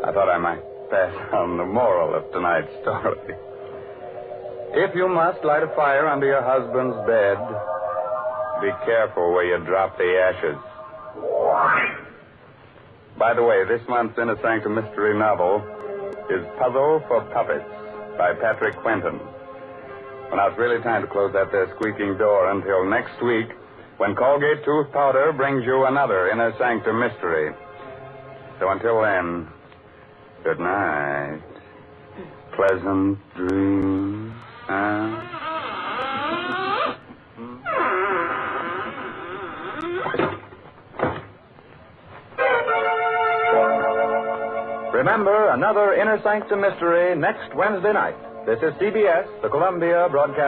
I thought I might pass on the moral of tonight's story. If you must light a fire under your husband's bed, be careful where you drop the ashes. By the way, this month's Inner Sanctum Mystery novel is Puzzle for Puppets by Patrick Quentin. Well, now it's really time to close that there squeaking door until next week when Colgate Tooth Powder brings you another Inner Sanctum Mystery. So until then, good night. Pleasant dreams. Remember, another Inner Sanctum Mystery next Wednesday night. This is CBS, the Columbia Broadcast.